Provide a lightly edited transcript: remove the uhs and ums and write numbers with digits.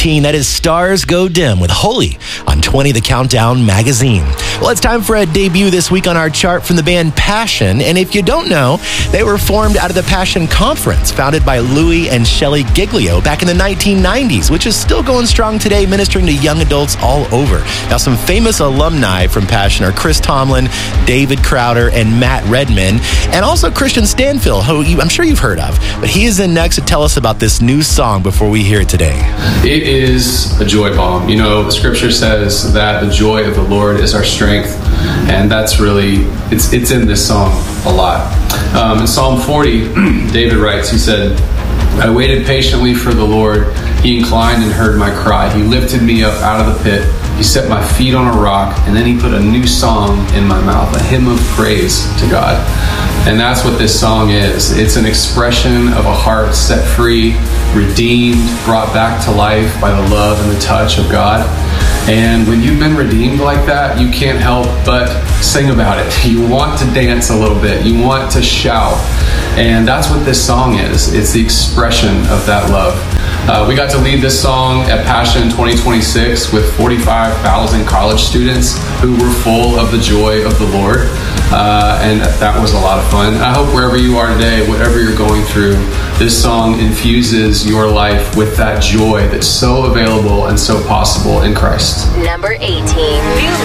18. That is Stars Go Dim with Holy on 20 The Countdown magazine. Well, it's time for a debut this week on our chart from the band Passion. And if you don't know, they were formed out of the Passion Conference, founded by Louis and Shelley Giglio back in the 1990s, which is still going strong today, ministering to young adults all over. Now, some famous alumni from Passion are Chris Tomlin, David Crowder, and Matt Redman, and also Christian Stanfield, who I'm sure you've heard of. But he is in next to tell us about this new song before we hear it today. It is a joy bomb. You know, the scripture says that the joy of the Lord is our strength, and that's really, it's in this song a lot. In Psalm 40, David writes, he said, I waited patiently for the Lord. He inclined and heard my cry. He lifted me up out of the pit. He set my feet on a rock, and then he put a new song in my mouth, a hymn of praise to God. And that's what this song is. It's an expression of a heart set free, redeemed, brought back to life by the love and the touch of God. And when you've been redeemed like that, you can't help but sing about it. You want to dance a little bit. You want to shout. And that's what this song is. It's the expression of that love. We got to lead this song at Passion 2026 with 45,000 college students who were full of the joy of the Lord. And that was a lot of fun. I hope wherever you are today, whatever you're going through, this song infuses your life with that joy that's so available and so possible in Christ. Number 18.